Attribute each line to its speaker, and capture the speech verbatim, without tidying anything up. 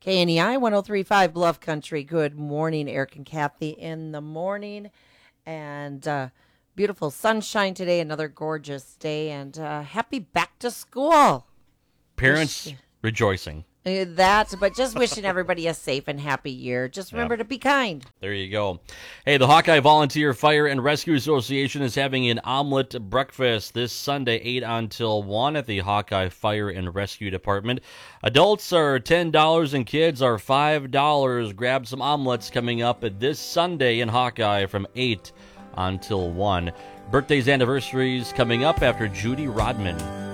Speaker 1: K N E I one oh three point five Bluff Country. Good morning, Eric and Kathy in the morning. And uh, beautiful sunshine today, another gorgeous day. And uh, happy back to school.
Speaker 2: Parents
Speaker 1: Wish,
Speaker 2: rejoicing.
Speaker 1: uh, that, but just wishing everybody a safe and happy year. Just remember
Speaker 2: Yeah.
Speaker 1: to be kind.
Speaker 2: There you go. Hey, the Hawkeye Volunteer Fire and Rescue Association is having an omelet breakfast this Sunday, eight until one at the Hawkeye Fire and Rescue Department. Adults are ten dollars and kids are five dollars. Grab some omelets coming up this Sunday in Hawkeye from eight until one. Birthdays, anniversaries coming up after Judy Rodman.